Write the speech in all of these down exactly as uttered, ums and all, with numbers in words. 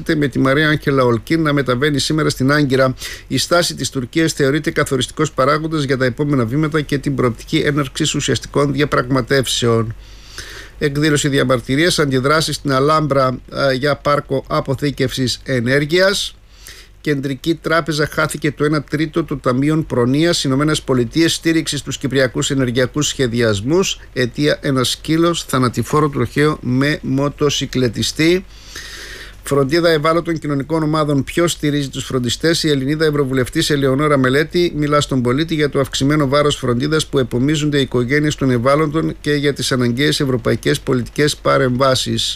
συνεχίζεται με τη Μαρία Άγγελα Ολκίν να μεταβαίνει σήμερα στην Άγκυρα. Η στάση της Τουρκίας θεωρείται καθοριστικός παράγοντας για τα επόμενα βήματα και την προοπτική έναρξης ουσιαστικών διαπραγματεύσεων. Εκδήλωση διαμαρτυρίας, αντιδράσεις στην Αλάμπρα για πάρκο αποθήκευσης ενέργειας. Κεντρική τράπεζα χάθηκε το ένα τρίτο των ταμείων προνοίας. Ηνωμένες Πολιτείες στήριξη στους κυπριακούς ενεργειακούς σχεδιασμούς. Αιτία ένα σκύλος θανατηφόρο τροχαίο με μοτοσικλετιστή. Φροντίδα ευάλωτων κοινωνικών ομάδων. Ποιος στηρίζει τους φροντιστές? Η Ελληνίδα Ευρωβουλευτής Ελεονόρα Μελέτη μιλά στον πολίτη για το αυξημένο βάρος φροντίδας που επομίζονται οι οικογένειες των ευάλωτων και για τις αναγκαίες ευρωπαϊκές πολιτικές παρεμβάσεις.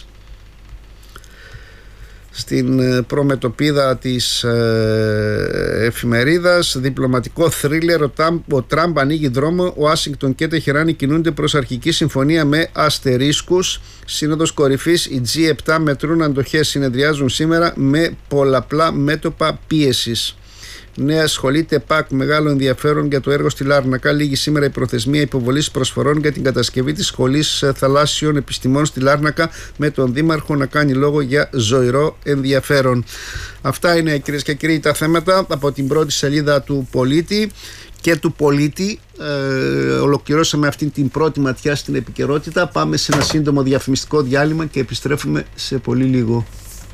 Στην προμετωπίδα της ε, εφημερίδας, διπλωματικό θρίλερ, ο, ο Τραμπ ανοίγει δρόμο, ο Ουάσιγκτον και Τεχεράνη κινούνται προς αρχική συμφωνία με αστερίσκους. Σύνοδος κορυφής, οι τζι επτά μετρούν αντοχές, συνεδριάζουν σήμερα με πολλαπλά μέτωπα πίεσης. Νέα σχολή ΤΕΠΑΚ, μεγάλο ενδιαφέρον για το έργο στη Λάρνακα. Λήγει σήμερα η προθεσμία υποβολής προσφορών για την κατασκευή της σχολής θαλάσσιων επιστημών στη Λάρνακα, με τον Δήμαρχο να κάνει λόγο για ζωηρό ενδιαφέρον. Αυτά είναι, κυρίες και κύριοι, τα θέματα από την πρώτη σελίδα του Πολίτη και του Πολίτη. Ε, ολοκληρώσαμε αυτή την πρώτη ματιά στην επικαιρότητα. Πάμε σε ένα σύντομο διαφημιστικό διάλειμμα και επιστρέφουμε σε πολύ λίγο.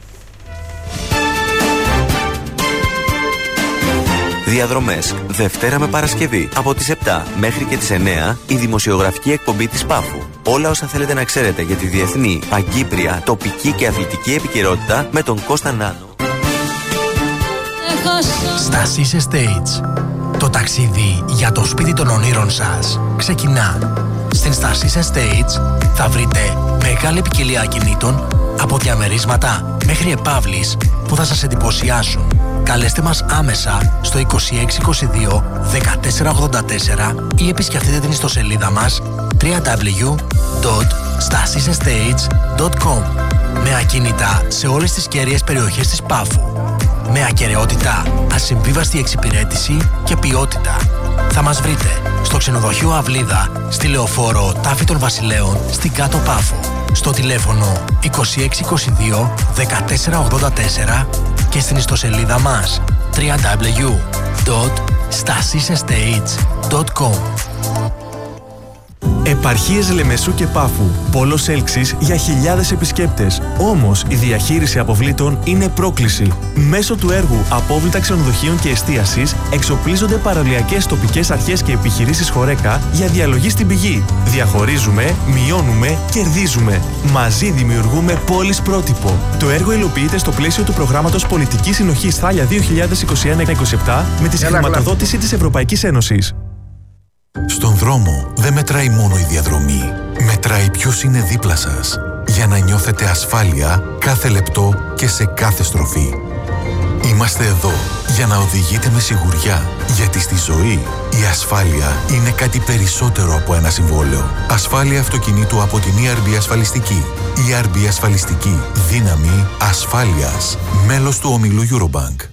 Διαδρομές, Δευτέρα με Παρασκευή, από τις επτά μέχρι και τις εννέα, η δημοσιογραφική εκπομπή της Πάφου. Όλα όσα θέλετε να ξέρετε για τη διεθνή, παγκύπρια, τοπική και αθλητική επικαιρότητα με τον Κώστα Νάνο. Stasis Estates. Το ταξίδι για το σπίτι των ονείρων σας ξεκινά. Στην Stasis Estates θα βρείτε μεγάλη ποικιλία ακινήτων, από διαμερίσματα μέχρι επαύλεις που θα σας εντυπωσιάσουν. Καλέστε μας άμεσα στο είκοσι έξι είκοσι δύο δεκατέσσερα ογδόντα τέσσερα ή επισκεφτείτε την ιστοσελίδα μας double-u double-u double-u τελεία stasis estates τελεία com με ακίνητα σε όλες τις κέρυες περιοχές της Πάφου. Με ακεραιότητα, ασυμβίβαστη εξυπηρέτηση και ποιότητα. Θα μας βρείτε στο ξενοδοχείο Αυλίδα, στη Λεωφόρο Τάφη των Βασιλέων, στην Κάτω Πάφο. Στο τηλέφωνο είκοσι έξι είκοσι δύο δεκατέσσερα ογδόντα τέσσερα και στην ιστοσελίδα μας double-u double-u double-u τελεία stasis estates τελεία com. Επαρχίες Λεμεσού και Πάφου. Πόλος έλξης για χιλιάδες επισκέπτες. Όμως η διαχείριση αποβλήτων είναι πρόκληση. Μέσω του έργου Απόβλητα Ξενοδοχείων και Εστίασης εξοπλίζονται παραλιακές τοπικές αρχές και επιχειρήσεις Χορέκα για διαλογή στην πηγή. Διαχωρίζουμε, μειώνουμε, κερδίζουμε. Μαζί δημιουργούμε πόλεις πρότυπο. Το έργο υλοποιείται στο πλαίσιο του προγράμματος Πολιτικής Συνοχής Θάλια δύο χιλιάδες είκοσι ένα είκοσι επτά με τη χρηματοδότηση της Ευρωπαϊκής Ένωσης. Στον δρόμο δεν μετράει μόνο η διαδρομή. Μετράει ποιος είναι δίπλα σας, για να νιώθετε ασφάλεια κάθε λεπτό και σε κάθε στροφή. Είμαστε εδώ για να οδηγείτε με σιγουριά, γιατί στη ζωή η ασφάλεια είναι κάτι περισσότερο από ένα συμβόλαιο. Ασφάλεια αυτοκινήτου από την ι αρ μπι Ασφαλιστική. ι αρ μπι Ασφαλιστική. Δύναμη ασφάλειας. Μέλος του ομίλου Eurobank.